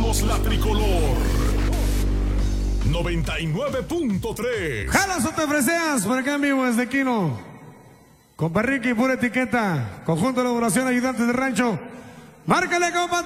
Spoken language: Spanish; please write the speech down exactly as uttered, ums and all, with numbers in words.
somos la tricolor. noventa y nueve punto tres. Jalas o te freseas por acá en vivo desde Quino. Compa Ricky, pura etiqueta. Conjunto de elaboración, ayudantes de rancho. Márcale, compa.